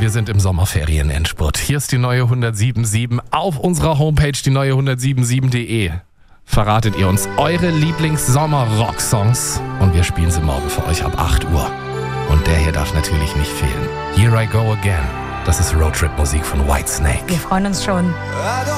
wir sind im Sommerferien-Endspurt. Hier ist die neue 107.7 auf unserer Homepage, die neue 107.7.de. Verratet ihr uns eure Lieblings-Sommer-Rock-Songs und wir spielen sie morgen für euch ab 8 Uhr. Und der hier darf natürlich nicht fehlen. Here I Go Again. Das ist Roadtrip-Musik von Whitesnake. Wir freuen uns schon.